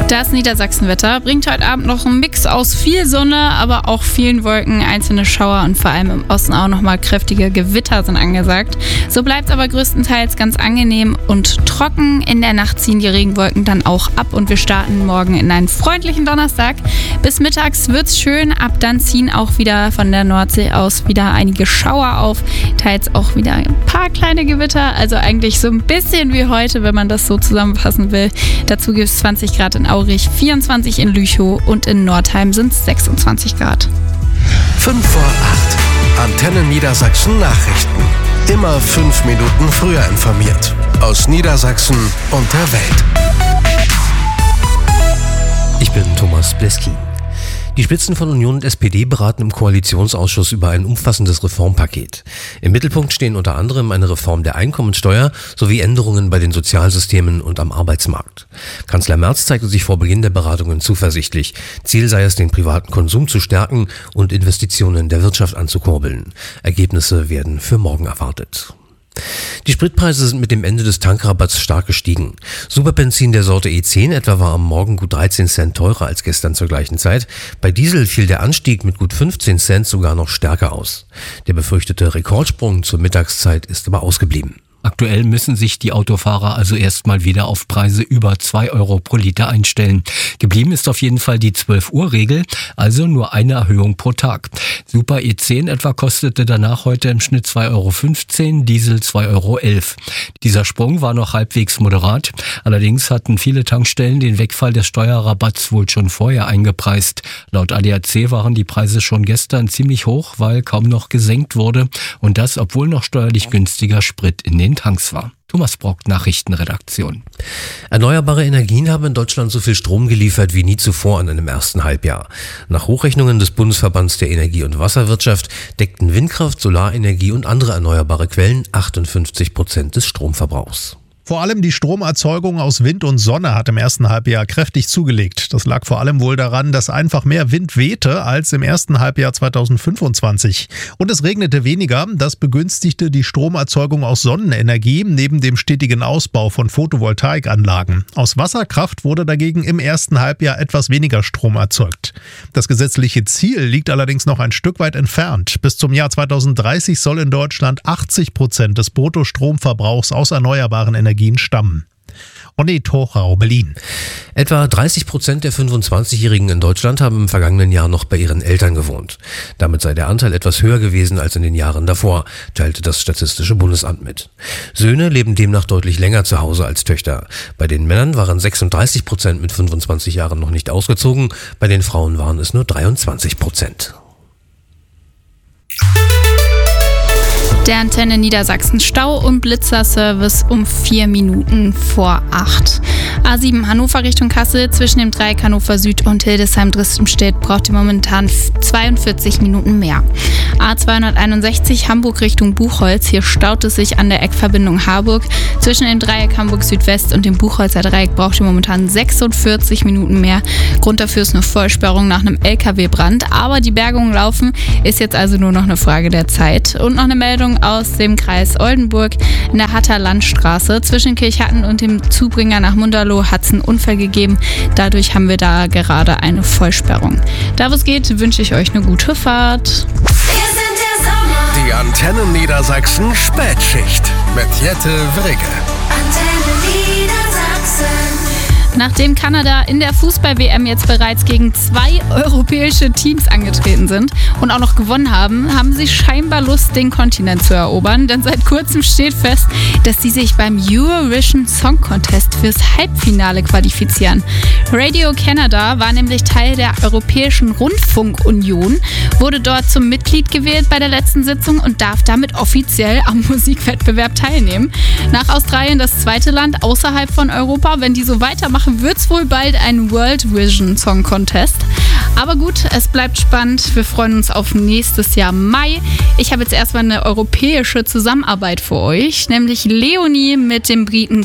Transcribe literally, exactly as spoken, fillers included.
Das Niedersachsenwetter bringt heute Abend noch einen Mix aus viel Sonne, aber auch vielen Wolken, einzelne Schauer und vor allem im Osten auch nochmal kräftige Gewitter sind angesagt. So bleibt es aber größtenteils ganz angenehm und trocken. In der Nacht ziehen die Regenwolken dann auch ab und wir starten morgen in einen freundlichen Donnerstag. Bis mittags wird's schön, ab dann ziehen auch wieder von der Nordsee aus wieder einige Schauer auf, teils auch wieder ein paar kleine Gewitter, also eigentlich so ein bisschen wie heute, wenn man das so zusammenfassen will. Dazu gibt es zwanzig Grad in Aurich, vierundzwanzig in Lüchow und in Nordheim sind es sechsundzwanzig Grad. fünf vor acht. Antenne Niedersachsen Nachrichten. Immer fünf Minuten früher informiert. Aus Niedersachsen und der Welt. Ich bin Thomas Bleski. Die Spitzen von Union und S P D beraten im Koalitionsausschuss über ein umfassendes Reformpaket. Im Mittelpunkt stehen unter anderem eine Reform der Einkommensteuer sowie Änderungen bei den Sozialsystemen und am Arbeitsmarkt. Kanzler Merz zeigte sich vor Beginn der Beratungen zuversichtlich. Ziel sei es, den privaten Konsum zu stärken und Investitionen der Wirtschaft anzukurbeln. Ergebnisse werden für morgen erwartet. Die Spritpreise sind mit dem Ende des Tankrabatts stark gestiegen. Superbenzin der Sorte E zehn etwa war am Morgen gut dreizehn Cent teurer als gestern zur gleichen Zeit. Bei Diesel fiel der Anstieg mit gut fünfzehn Cent sogar noch stärker aus. Der befürchtete Rekordsprung zur Mittagszeit ist aber ausgeblieben. Aktuell müssen sich die Autofahrer also erstmal wieder auf Preise über zwei Euro pro Liter einstellen. Geblieben ist auf jeden Fall die zwölf Uhr Regel, also nur eine Erhöhung pro Tag. Super E zehn etwa kostete danach heute im Schnitt zwei Euro fünfzehn, Diesel zwei Euro elf. Dieser Sprung war noch halbwegs moderat. Allerdings hatten viele Tankstellen den Wegfall des Steuerrabatts wohl schon vorher eingepreist. Laut A D A C waren die Preise schon gestern ziemlich hoch, weil kaum noch gesenkt wurde. Und das, obwohl noch steuerlich günstiger Sprit in den Tanks war. Thomas Brock, Nachrichtenredaktion. Erneuerbare Energien haben in Deutschland so viel Strom geliefert wie nie zuvor in einem ersten Halbjahr. Nach Hochrechnungen des Bundesverbands der Energie- und Wasserwirtschaft deckten Windkraft, Solarenergie und andere erneuerbare Quellen achtundfünfzig Prozent des Stromverbrauchs. Vor allem die Stromerzeugung aus Wind und Sonne hat im ersten Halbjahr kräftig zugelegt. Das lag vor allem wohl daran, dass einfach mehr Wind wehte als im ersten Halbjahr zweitausendfünfundzwanzig. Und es regnete weniger. Das begünstigte die Stromerzeugung aus Sonnenenergie neben dem stetigen Ausbau von Photovoltaikanlagen. Aus Wasserkraft wurde dagegen im ersten Halbjahr etwas weniger Strom erzeugt. Das gesetzliche Ziel liegt allerdings noch ein Stück weit entfernt. Bis zum Jahr zweitausenddreißig soll in Deutschland achtzig Prozent des Bruttostromverbrauchs aus erneuerbaren Energien stammen. Onne Torau, Berlin. Etwa dreißig Prozent der fünfundzwanzigjährigen in Deutschland haben im vergangenen Jahr noch bei ihren Eltern gewohnt. Damit sei der Anteil etwas höher gewesen als in den Jahren davor, teilte das Statistische Bundesamt mit. Söhne leben demnach deutlich länger zu Hause als Töchter. Bei den Männern waren sechsunddreißig Prozent mit fünfundzwanzig Jahren noch nicht ausgezogen, bei den Frauen waren es nur dreiundzwanzig Prozent. Der Antenne Niedersachsen Stau- und Blitzerservice um vier Minuten vor acht. A sieben Hannover Richtung Kassel zwischen dem Dreieck Hannover Süd und Hildesheim-Dristenstedt braucht ihr momentan zweiundvierzig Minuten mehr. A zweihunderteinundsechzig Hamburg Richtung Buchholz. Hier staut es sich an der Eckverbindung Harburg. Zwischen dem Dreieck Hamburg Südwest und dem Buchholzer Dreieck braucht ihr momentan sechsundvierzig Minuten mehr. Grund dafür ist eine Vollsperrung nach einem L K W-Brand. Aber die Bergungen laufen, ist jetzt also nur noch eine Frage der Zeit. Und noch eine Meldung aus dem Kreis Oldenburg. In der Hatter Landstraße zwischen Kirchhatten und dem Zubringer nach Munderloh hat es einen Unfall gegeben. Dadurch haben wir da gerade eine Vollsperrung. Da wo es geht, wünsche ich euch eine gute Fahrt. Wir sind der Sommer. Die Antenne Niedersachsen Spätschicht mit Jette Wrigge. Antenne Niedersachsen. Nachdem Kanada in der Fußball-W M jetzt bereits gegen zwei europäische Teams angetreten sind und auch noch gewonnen haben, haben sie scheinbar Lust, den Kontinent zu erobern. Denn seit kurzem steht fest, dass sie sich beim Eurovision Song Contest fürs Halbfinale qualifizieren. Radio Canada war nämlich Teil der Europäischen Rundfunkunion, wurde dort zum Mitglied gewählt bei der letzten Sitzung und darf damit offiziell am Musikwettbewerb teilnehmen. Nach Australien das zweite Land außerhalb von Europa. Wenn die so weitermachen, wird es wohl bald ein World Vision Song Contest. Aber gut, es bleibt spannend. Wir freuen uns auf nächstes Jahr Mai. Ich habe jetzt erstmal eine europäische Zusammenarbeit für euch, nämlich Leonie mit dem Briten